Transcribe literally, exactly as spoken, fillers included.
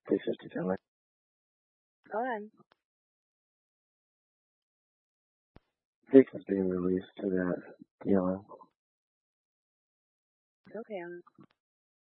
three fifty family. Go ahead. Dick is being released to that dealer. Okay, Alan.